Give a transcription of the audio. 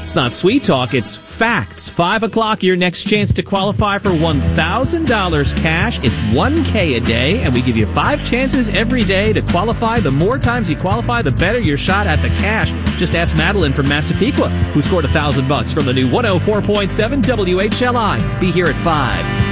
It's not sweet talk, it's facts. 5 o'clock, your next chance to qualify for $1,000 cash. It's $1K a day, and we give you 5 chances every day to qualify. The more times you qualify, the better your shot at the cash. Just ask Madeline from Massapequa, who scored $1,000 from the new 104.7 WHLI. Be here at 5.